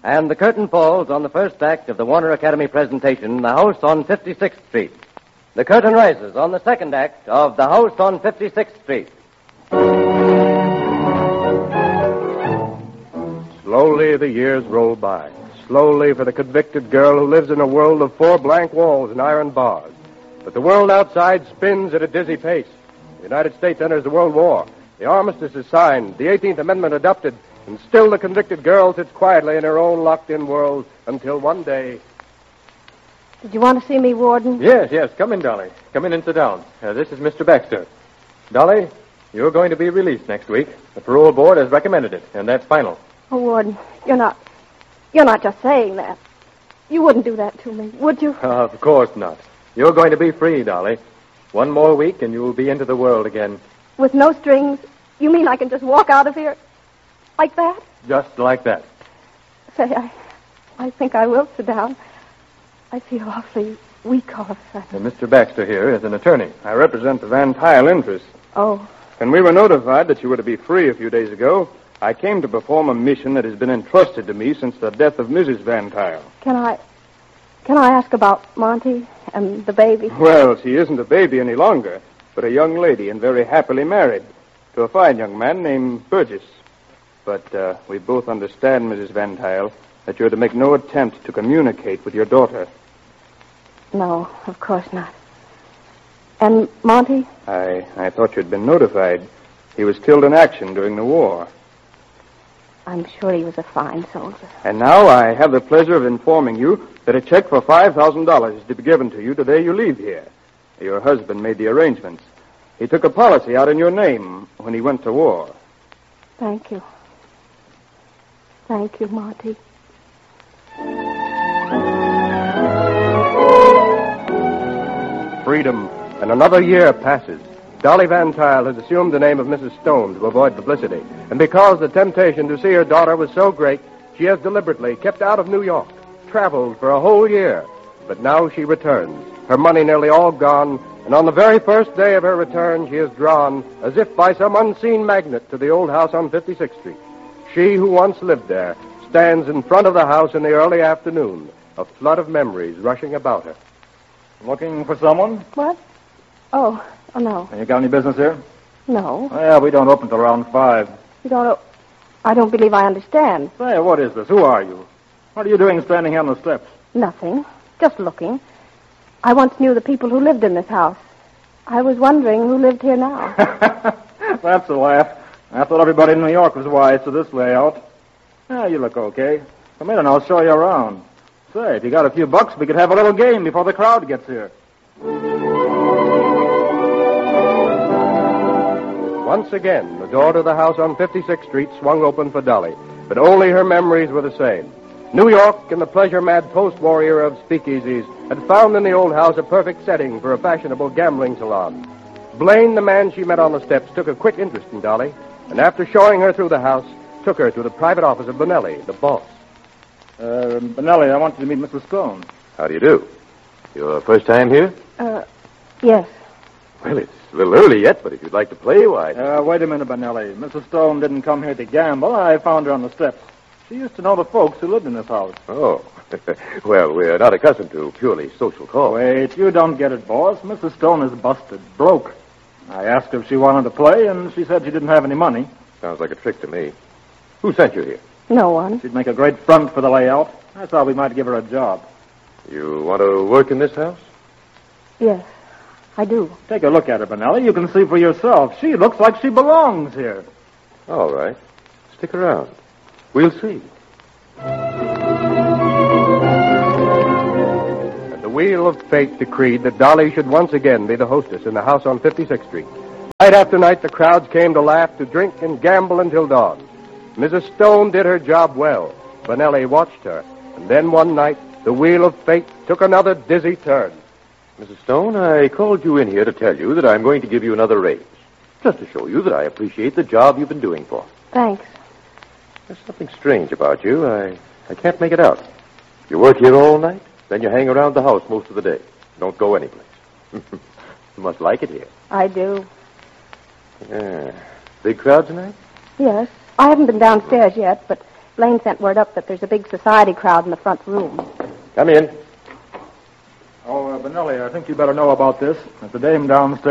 And the curtain falls on the first act of the Warner Academy presentation, The House on 56th Street. The curtain rises on the second act of The House on 56th Street. Slowly the years roll by. Slowly for the convicted girl who lives in a world of 4 blank walls and iron bars. But the world outside spins at a dizzy pace. The United States enters the World War. The armistice is signed, the 18th Amendment adopted, and still the convicted girl sits quietly in her own locked-in world until one day... Did you want to see me, Warden? Yes. Come in, Dolly. Come in and sit down. This is Mr. Baxter. Dolly, you're going to be released next week. The parole board has recommended it, and that's final. Oh, Warden, you're not just saying that. You wouldn't do that to me, would you? Of course not. You're going to be free, Dolly. One more week, and you will be into the world again. With no strings? You mean I can just walk out of here like that? Just like that. Say, I think I will sit down. I feel awfully weak all of a sudden. Mr. Baxter here is an attorney. I represent the Van Tile interests. Oh. When we were notified that you were to be free a few days ago, I came to perform a mission that has been entrusted to me since the death of Mrs. Van Tile. Can I ask about Monty and the baby? Well, she isn't a baby any longer, but a young lady and very happily married to a fine young man named Burgess. But we both understand, Mrs. Van Tile, that you're to make no attempt to communicate with your daughter. No, of course not. And Monty? I thought you'd been notified. He was killed in action during the war. I'm sure he was a fine soldier. And now I have the pleasure of informing you that a check for $5,000 is to be given to you the day you leave here. Your husband made the arrangements. He took a policy out in your name when he went to war. Thank you. Thank you, Monty. Freedom, and another year passes. Dolly Van Tile has assumed the name of Mrs. Stone to avoid publicity. And because the temptation to see her daughter was so great, she has deliberately kept out of New York, traveled for a whole year. But now she returns, her money nearly all gone, and on the very first day of her return, she is drawn, as if by some unseen magnet, to the old house on 56th Street. She who once lived there stands in front of the house in the early afternoon, a flood of memories rushing about her. Looking for someone? What? Oh, no. You got any business here? No. Yeah, we don't open till around 5. You don't know... I don't believe I understand. Say, what is this? Who are you? What are you doing standing here on the steps? Nothing. Just looking. I once knew the people who lived in this house. I was wondering who lived here now. That's a laugh. I thought everybody in New York was wise to this layout. Yeah, you look okay. Come in and I'll show you around. Say, if you got a few bucks, we could have a little game before the crowd gets here. Once again, the door to the house on 56th Street swung open for Dolly, but only her memories were the same. New York, in the pleasure-mad post-war era of speakeasies, had found in the old house a perfect setting for a fashionable gambling salon. Blaine, the man she met on the steps, took a quick interest in Dolly, and after showing her through the house, took her to the private office of Bonelli, the boss. Bonelli, I want you to meet Mrs. Stone. How do you do? Your first time here? Yes. Well, it's a little early yet, but if you'd like to play, why... Wait a minute, Bonelli. Mrs. Stone didn't come here to gamble. I found her on the steps. She used to know the folks who lived in this house. Oh. Well, we're not accustomed to purely social calls. Wait, you don't get it, boss. Mrs. Stone is busted. Broke. I asked her if she wanted to play, and she said she didn't have any money. Sounds like a trick to me. Who sent you here? No one. She'd make a great front for the layout. I thought we might give her a job. You want to work in this house? Yes, I do. Take a look at her, Bonelli. You can see for yourself. She looks like she belongs here. All right. Stick around. We'll see. And the wheel of fate decreed that Dolly should once again be the hostess in the house on 56th Street. Night after night, the crowds came to laugh, to drink, and gamble until dawn. Mrs. Stone did her job well. Bonelli watched her. And then one night, the wheel of fate took another dizzy turn. Mrs. Stone, I called you in here to tell you that I'm going to give you another raise. Just to show you that I appreciate the job you've been doing for me. Thanks. There's something strange about you. I can't make it out. You work here all night, then you hang around the house most of the day. Don't go anyplace. You must like it here. I do. Yeah. Big crowd tonight? Yes. I haven't been downstairs yet, but Lane sent word up that there's a big society crowd in the front room. Come in. Oh, Benelli, I think you better know about this. There's a dame downstairs